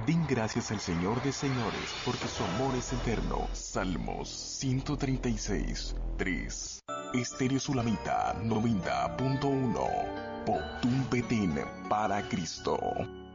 Den gracias al Señor de señores, porque su amor es eterno. Salmos 136, 3. Estéreo Sulamita 90.1. Potum Petén para Cristo.